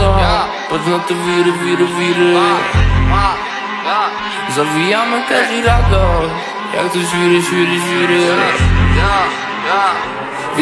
to, patrz na te wiry, wiry, wiry. Zawijamy Cadillaco, jak to świry, świry, świry.